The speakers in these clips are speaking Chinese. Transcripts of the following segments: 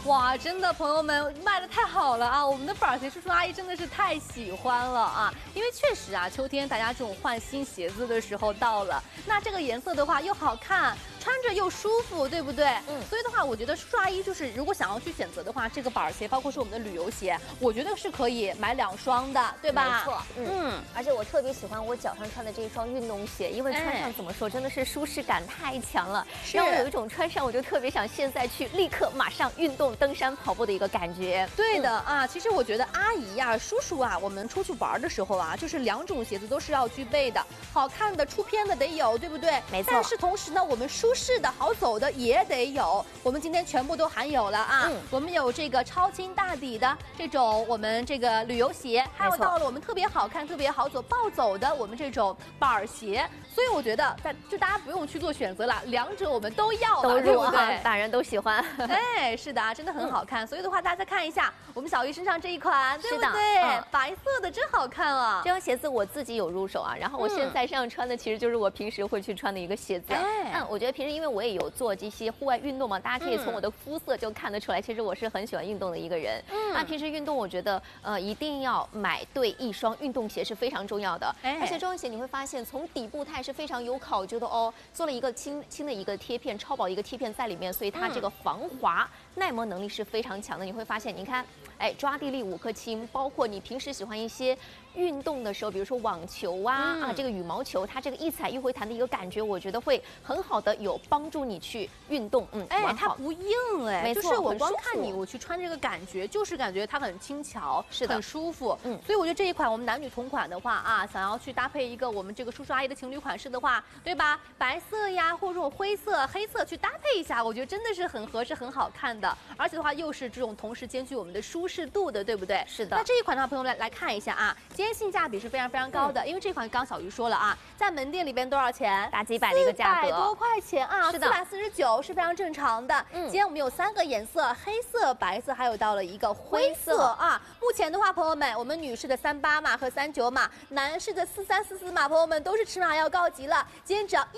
哇，真的，朋友们卖的太好了啊！我们的板鞋叔叔阿姨真的是太喜欢了啊！因为确实啊，秋天大家这种换新鞋子的时候到了，那这个颜色的话又好看，穿着又舒服，对不对？所以的话，我觉得叔叔阿姨就是如果想要去选择的话，这个板鞋，包括是我们的旅游鞋，我觉得是可以买2双的，对吧？ 没错，而且我特别喜欢我脚上穿的这一双运动鞋，因为穿上怎么说，真的是舒适感太强了，让我有一种穿上我就特别想现在去立刻马上运动、登山、跑步的一个感觉。 对的啊，其实我觉得阿姨呀、叔叔啊，我们出去玩的时候啊，就是2种鞋子都是要具备的，好看的、出片的得有，对不对？ 没错。 但是同时呢，我们舒适的好走的也得有，我们今天全部都含有了啊。我们有这个超轻大底的这种我们这个旅游鞋，还有到了我们特别好看、特别好走暴走的我们这种板鞋。所以我觉得就大家不用去做选择了，2者我们都要了，对不对？ 大人都喜欢。 哎，是的啊，真的很好看。所以的话，大家再看一下我们小鱼身上这一款，对不对？白色的真好看啊！ 这双鞋子我自己有入手啊，然后我现在身上穿的其实就是我平时会去穿的一个鞋子。我觉得平时因为我也有做这些户外运动嘛，大家可以从我的肤色就看得出来，其实我是很喜欢运动的一个人。那平时运动，我觉得一定要买对一双运动鞋是非常重要的。而且这双鞋你会发现，从底部它也是非常有考究的哦，做了一个轻的一个贴片，超薄一个贴片在里面，所以它这个防滑耐磨能力是非常强的。你会发现，你看，哎，抓地力5颗星，包括你平时喜欢一些运动的时候，比如说网球啊，这个羽毛球，它这个一踩一回弹的一个感觉，我觉得会很好的有帮助你去运动。 它不硬哎， 没错， 就是我光看你，我去穿这个感觉，就是感觉它很轻巧，是的，很舒服。所以我觉得这一款我们男女同款的话啊，想要去搭配一个我们这个叔叔阿姨的情侣款式的话，对吧？白色呀，或者这种灰色、黑色去搭配一下，我觉得真的是很合适、很好看的。而且的话，又是这种同时兼具我们的舒适度的，对不对？ 是的。 那这一款的话，朋友们来看一下啊，今天性价比是非常非常高的，因为这款刚小鱼说了啊，在门店里边多少钱？ 大几百的一个价格，400 多块钱啊，是的，449是非常正常的。今天我们有3个颜色，黑色、白色，还有到了一个灰色啊。目前的话，朋友们，我们女士的38码和39码，男士的43、44码，朋友们都是尺码要高级了。今天只要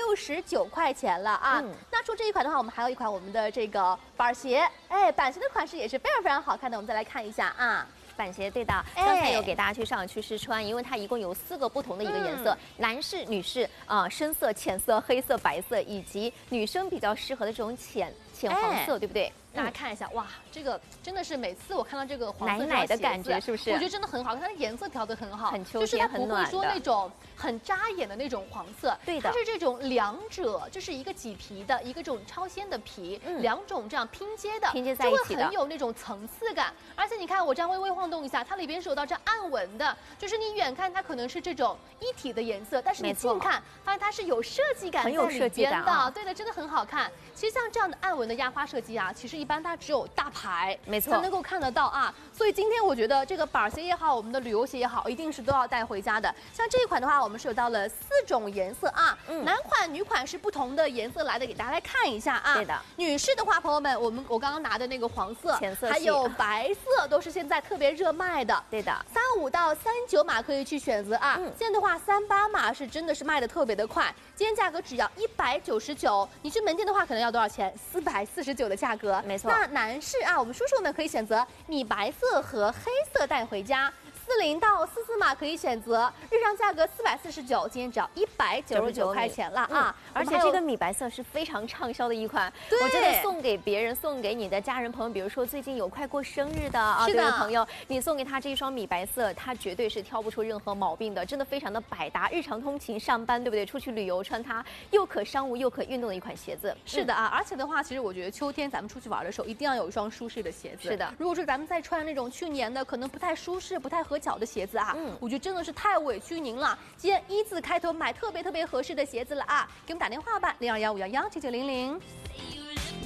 169块钱了啊。那除这一款的话，我们还有一款我们的这个板鞋，哎，板鞋的款式也是非常非常好看的，我们再来看一下啊。 板鞋对的，刚才有给大家去上去试穿，因为它一共有4个不同的一个颜色，男士、女士深色、浅色、黑色、白色，以及女生比较适合的这种浅黄色，对不对？ 大家看一下，哇，这个真的是每次我看到这个黄色奶的感觉，是不是？ 我觉得真的很好看，它的颜色调得很好， 很秋天，很暖的， 就是它不会说那种很扎眼的那种黄色， 对的， 它是这种2者，就是一个麂皮的，一个这种超纤的皮，2种这样拼接的， 拼接在一起的， 就会很有那种层次感。而且你看我这样微微晃动一下，它里边是有到这暗纹的，就是你远看它可能是这种一体的颜色，但是你近看发现它是有设计感在里边的，对的，真的很好看。其实像这样的暗纹的压花设计啊，其实一般它只有大牌没错才能够看得到啊。所以今天我觉得这个板鞋也好，我们的旅游鞋也好，一定是都要带回家的。像这一款的话，我们是有到了4种颜色啊，男款、女款是不同的颜色来的，给大家来看一下啊。 对的。 女士的话，朋友们，我刚刚拿的那个黄色、 浅色还有白色都是现在特别热卖的。 对的。 35到39码可以去选择啊。现在的话，38码是真的是卖的特别的快，今天价格只要199，你去门店的话可能要多少钱？449的价格。 没错。 那男士啊，我们叔叔们可以选择米白色和黑色带回家。40到44码可以选择，日常价格449，今天只要199块钱了啊！ 而且这个米白色是非常畅销的一款，我觉得送给别人、送给你的家人朋友，比如说最近有快过生日的啊，这位朋友，你送给他这一双米白色，他绝对是挑不出任何毛病的，真的非常的百搭，日常通勤、上班，对不对？出去旅游穿它，又可商务又可运动的一款鞋子。 是的啊，而且的话，其实我觉得秋天咱们出去玩的时候，一定要有一双舒适的鞋子。 是的， 如果说咱们再穿那种去年的可能不太舒适、不太合脚的鞋子啊，我觉得真的是太委屈您了。今天1字开头买特别合适的鞋子了啊！给我们打电话吧，0215119900。